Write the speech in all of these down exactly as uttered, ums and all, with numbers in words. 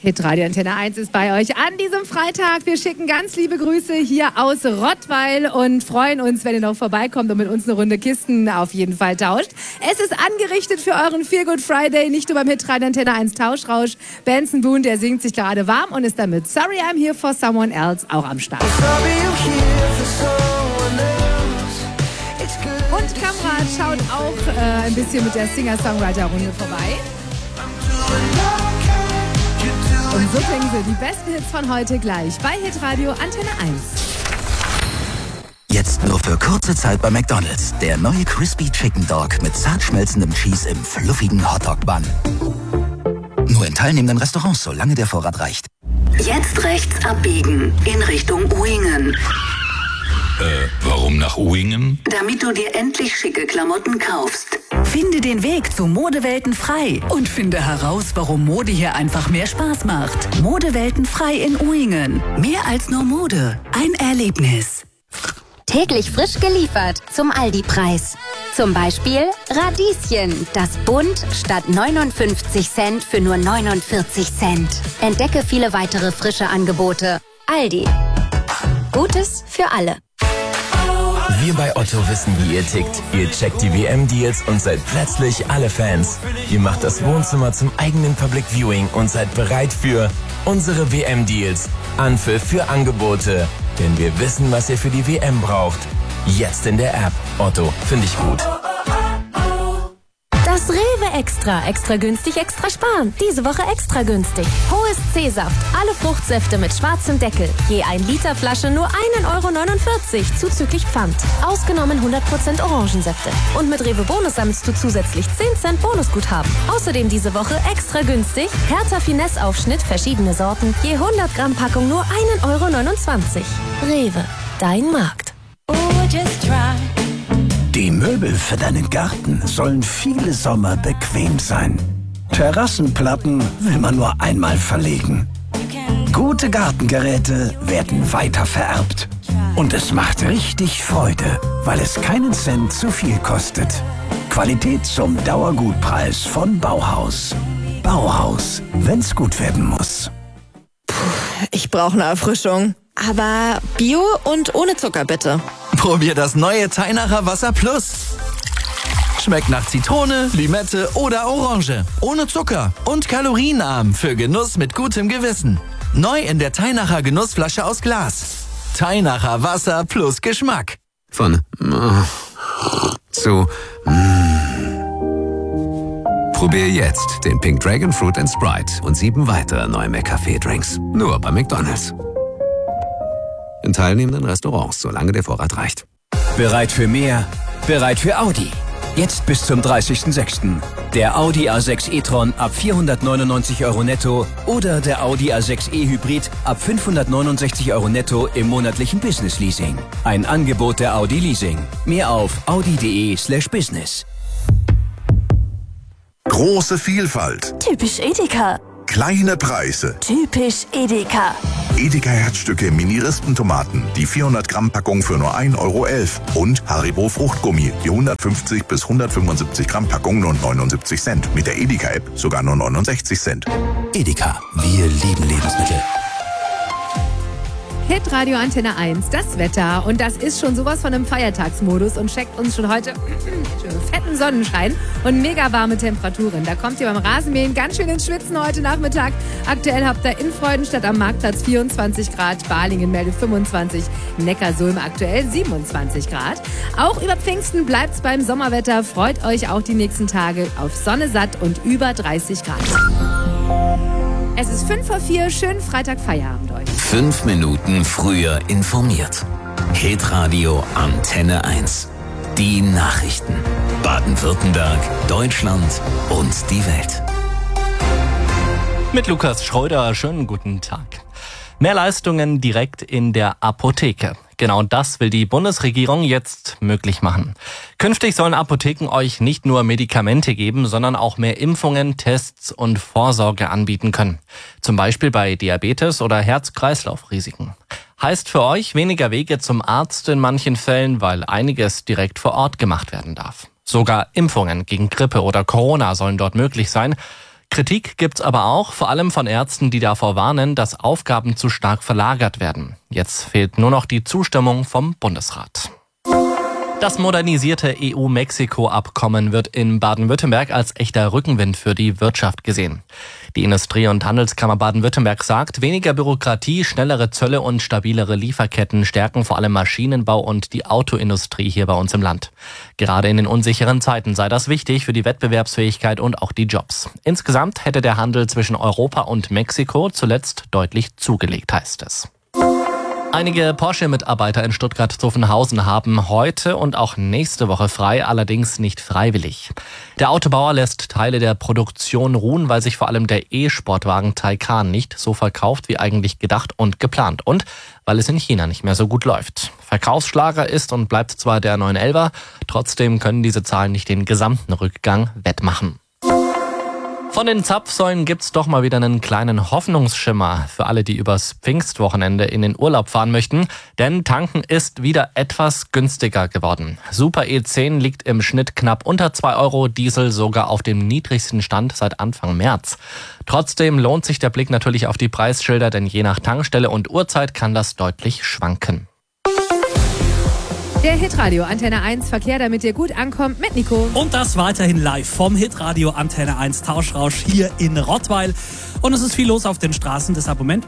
Hitradio Antenne eins ist bei euch an diesem Freitag. Wir schicken ganz liebe Grüße hier aus Rottweil und freuen uns, wenn ihr noch vorbeikommt und mit uns eine Runde Kisten auf jeden Fall tauscht. Es ist angerichtet für euren Feel Good Friday, nicht nur beim Hitradio Antenne eins Tauschrausch. Benson Boone, der singt sich gerade warm und ist damit Sorry I'm Here for Someone Else auch am Start. Und Kamrat schaut auch äh, ein bisschen mit der Singer-Songwriter-Runde vorbei. Und so klingen sie, die besten Hits von heute gleich bei Hitradio Antenne eins. Jetzt nur für kurze Zeit bei McDonald's. Der neue Crispy Chicken Dog mit zart schmelzendem Cheese im fluffigen Hotdog-Bun. Nur in teilnehmenden Restaurants, solange der Vorrat reicht. Jetzt rechts abbiegen in Richtung Uingen. Äh, warum nach Uingen? Damit du dir endlich schicke Klamotten kaufst. Finde den Weg zu Modewelten frei und finde heraus, warum Mode hier einfach mehr Spaß macht. Modewelten frei in Uingen. Mehr als nur Mode, ein Erlebnis. Täglich frisch geliefert zum Aldi-Preis. Zum Beispiel Radieschen, das Bund statt neunundfünfzig Cent für nur neunundvierzig Cent. Entdecke viele weitere frische Angebote. Aldi. Gutes für alle. Wir bei Otto wissen, wie ihr tickt. Ihr checkt die W M-Deals und seid plötzlich alle Fans. Ihr macht das Wohnzimmer zum eigenen Public Viewing und seid bereit für unsere W M-Deals. Anpfiff für Angebote. Denn wir wissen, was ihr für die W M braucht. Jetzt in der App. Otto, finde ich gut. Das Rewe Extra. Extra günstig, extra sparen. Diese Woche extra günstig. Hohes C-Saft. Alle Fruchtsäfte mit schwarzem Deckel. Je ein Liter Flasche nur ein Euro neunundvierzig zuzüglich Pfand. Ausgenommen hundert Prozent Orangensäfte. Und mit Rewe Bonus sammelst du zusätzlich zehn Cent Bonusguthaben. Außerdem diese Woche extra günstig. Hertha Finesse Aufschnitt, verschiedene Sorten. Je hundert Gramm Packung nur ein Euro neunundzwanzig. Rewe. Dein Markt. Oh, just try. Die Möbel für deinen Garten sollen viele Sommer bequem sein. Terrassenplatten will man nur einmal verlegen. Gute Gartengeräte werden weiter vererbt. Und es macht richtig Freude, weil es keinen Cent zu viel kostet. Qualität zum Dauergutpreis von Bauhaus. Bauhaus, wenn's gut werden muss. Puh, ich brauche eine Erfrischung. Aber Bio und ohne Zucker bitte. Probier das neue Teinacher Wasser Plus. Schmeckt nach Zitrone, Limette oder Orange. Ohne Zucker und kalorienarm für Genuss mit gutem Gewissen. Neu in der Teinacher Genussflasche aus Glas. Teinacher Wasser plus Geschmack. Von mm, zu mm. Probier jetzt den Pink Dragon Fruit and Sprite und sieben weitere neue McCafé-Drinks. Nur bei McDonald's. In teilnehmenden Restaurants, solange der Vorrat reicht. Bereit für mehr? Bereit für Audi. Jetzt bis zum dreißigsten sechsten Der Audi A sechs e-tron ab vierhundertneunundneunzig Euro netto oder der Audi A sechs e-Hybrid ab fünfhundertneunundsechzig Euro netto im monatlichen Business Leasing. Ein Angebot der Audi Leasing. Mehr auf audi.de slash business. Große Vielfalt. Typisch Edeka. Kleine Preise. Typisch Edeka. Edeka Herzstücke Mini-Rispentomaten, die vierhundert Gramm Packung für nur ein Euro elf. Und Haribo Fruchtgummi, die hundertfünfzig bis hundertfünfundsiebzig Gramm Packung nur neunundsiebzig Cent. Mit der Edeka-App sogar nur neunundsechzig Cent. Edeka, wir lieben Lebensmittel. Hitradio Antenne eins, das Wetter. Und das ist schon sowas von einem Feiertagsmodus und checkt uns schon heute fetten Sonnenschein und mega warme Temperaturen. Da kommt ihr beim Rasenmähen ganz schön ins Schwitzen heute Nachmittag. Aktuell habt ihr in Freudenstadt am Marktplatz vierundzwanzig Grad, Balingen meldet fünfundzwanzig, Neckarsulm aktuell siebenundzwanzig Grad. Auch über Pfingsten bleibt's beim Sommerwetter. Freut euch auch die nächsten Tage auf Sonne satt und über dreißig Grad. Es ist fünf vor vier, schönen Freitag Feierabend euch. Fünf Minuten früher informiert. Hitradio Antenne eins. Die Nachrichten. Baden-Württemberg, Deutschland und die Welt. Mit Lukas Schröder, schönen guten Tag. Mehr Leistungen direkt in der Apotheke. Genau das will die Bundesregierung jetzt möglich machen. Künftig sollen Apotheken euch nicht nur Medikamente geben, sondern auch mehr Impfungen, Tests und Vorsorge anbieten können. Zum Beispiel bei Diabetes oder Herz-Kreislauf-Risiken. Heißt für euch weniger Wege zum Arzt in manchen Fällen, weil einiges direkt vor Ort gemacht werden darf. Sogar Impfungen gegen Grippe oder Corona sollen dort möglich sein. Kritik gibt's aber auch, vor allem von Ärzten, die davor warnen, dass Aufgaben zu stark verlagert werden. Jetzt fehlt nur noch die Zustimmung vom Bundesrat. Das modernisierte E U-Mexiko-Abkommen wird in Baden-Württemberg als echter Rückenwind für die Wirtschaft gesehen. Die Industrie- und Handelskammer Baden-Württemberg sagt, weniger Bürokratie, schnellere Zölle und stabilere Lieferketten stärken vor allem Maschinenbau und die Autoindustrie hier bei uns im Land. Gerade in den unsicheren Zeiten sei das wichtig für die Wettbewerbsfähigkeit und auch die Jobs. Insgesamt hätte der Handel zwischen Europa und Mexiko zuletzt deutlich zugelegt, heißt es. Einige Porsche-Mitarbeiter in Stuttgart-Zuffenhausen haben heute und auch nächste Woche frei, allerdings nicht freiwillig. Der Autobauer lässt Teile der Produktion ruhen, weil sich vor allem der E-Sportwagen Taycan nicht so verkauft wie eigentlich gedacht und geplant und weil es in China nicht mehr so gut läuft. Verkaufsschlager ist und bleibt zwar der neun elfer, trotzdem können diese Zahlen nicht den gesamten Rückgang wettmachen. Von den Zapfsäulen gibt's doch mal wieder einen kleinen Hoffnungsschimmer für alle, die übers Pfingstwochenende in den Urlaub fahren möchten. Denn tanken ist wieder etwas günstiger geworden. Super E zehn liegt im Schnitt knapp unter zwei Euro, Diesel sogar auf dem niedrigsten Stand seit Anfang März. Trotzdem lohnt sich der Blick natürlich auf die Preisschilder, denn je nach Tankstelle und Uhrzeit kann das deutlich schwanken. Der Hitradio Antenne eins Verkehr, damit ihr gut ankommt, mit Nico. Und das weiterhin live vom Hitradio Antenne eins Tauschrausch hier in Rottweil. Und es ist viel los auf den Straßen, deshalb Moment.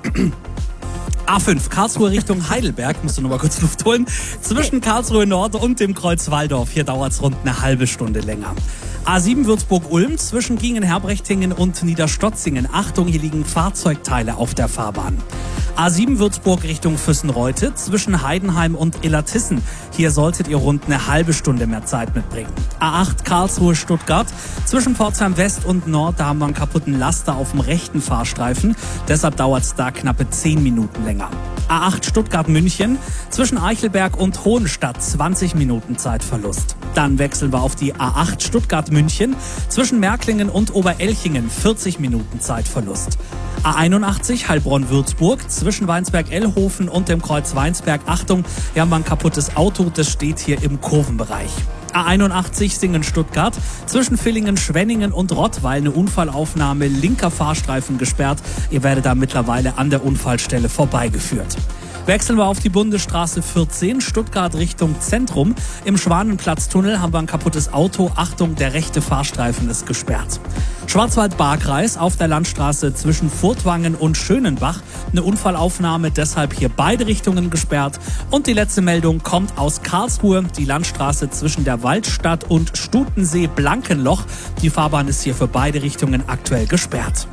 A fünf, Karlsruhe Richtung Heidelberg, musst du noch mal kurz Luft holen. Zwischen Karlsruhe Nord und dem Kreuz Walldorf, hier dauert es rund eine halbe Stunde länger. A sieben Würzburg-Ulm zwischen Gingen-Herbrechtingen und Niederstotzingen. Achtung, hier liegen Fahrzeugteile auf der Fahrbahn. A sieben Würzburg Richtung Füssenreute zwischen Heidenheim und Illertissen. Hier solltet ihr rund eine halbe Stunde mehr Zeit mitbringen. A acht Karlsruhe Stuttgart zwischen Pforzheim West und Nord. Da haben wir einen kaputten Laster auf dem rechten Fahrstreifen. Deshalb dauert es da knappe zehn Minuten länger. A acht Stuttgart München zwischen Eichelberg und Hohenstadt. zwanzig Minuten Zeitverlust. Dann wechseln wir auf die A acht Stuttgart München zwischen Märklingen und Oberelchingen. vierzig Minuten Zeitverlust. A einundachtzig Heilbronn-Würzburg zwischen Weinsberg-Ellhofen und dem Kreuz Weinsberg. Achtung, wir haben ein kaputtes Auto, das steht hier im Kurvenbereich. A einundachtzig Singen-Stuttgart zwischen Villingen, Schwenningen und Rottweil. Eine Unfallaufnahme, linker Fahrstreifen gesperrt. Ihr werdet da mittlerweile an der Unfallstelle vorbeigeführt. Wechseln wir auf die Bundesstraße vierzehn, Stuttgart Richtung Zentrum. Im Schwanenplatztunnel haben wir ein kaputtes Auto. Achtung, der rechte Fahrstreifen ist gesperrt. Schwarzwald-Baar-Kreis auf der Landstraße zwischen Furtwangen und Schönenbach. Eine Unfallaufnahme, deshalb hier beide Richtungen gesperrt. Und die letzte Meldung kommt aus Karlsruhe. Die Landstraße zwischen der Waldstadt und Stutensee-Blankenloch. Die Fahrbahn ist hier für beide Richtungen aktuell gesperrt.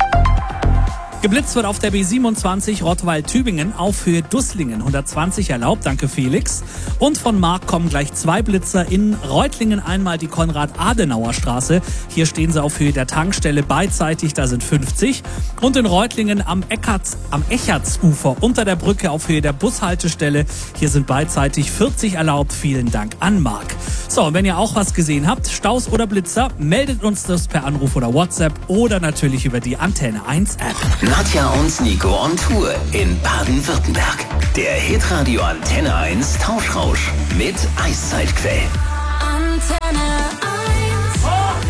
Geblitzt wird auf der B siebenundzwanzig Rottweil-Tübingen auf Höhe Dusslingen. hundertzwanzig erlaubt, danke Felix. Und von Mark kommen gleich zwei Blitzer in Reutlingen. Einmal die Konrad-Adenauer-Straße. Hier stehen sie auf Höhe der Tankstelle beidseitig, da sind fünfzig. Und in Reutlingen am, Eckarts, am Echertsufer unter der Brücke auf Höhe der Bushaltestelle. Hier sind beidseitig vierzig erlaubt. Vielen Dank an Mark. So, und wenn ihr auch was gesehen habt, Staus oder Blitzer, meldet uns das per Anruf oder WhatsApp oder natürlich über die Antenne eins App. Nadja und Nico on Tour in Baden-Württemberg. Der Hitradio Antenne eins Tauschrausch mit Eiszeitquell. Antenne eins.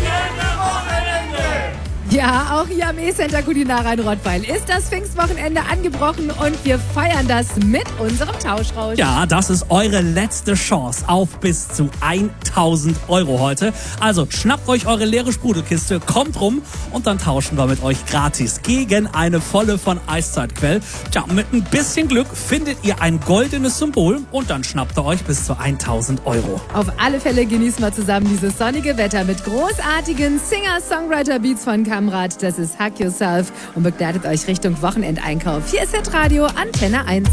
Ja, auch hier am E-Center Kulinara in Rottweil ist das Pfingstwochenende angebrochen und wir feiern das mit unserem Tauschrausch. Ja, das ist eure letzte Chance auf bis zu tausend Euro heute. Also schnappt euch eure leere Sprudelkiste, kommt rum und dann tauschen wir mit euch gratis gegen eine volle von Eiszeitquell. Tja, mit ein bisschen Glück findet ihr ein goldenes Symbol und dann schnappt ihr euch bis zu tausend Euro. Auf alle Fälle genießen wir zusammen dieses sonnige Wetter mit großartigen Singer-Songwriter-Beats von Kamrat. Das ist Hack Yourself und begleitet euch Richtung Wochenendeinkauf. Hier ist Hitradio Antenne eins.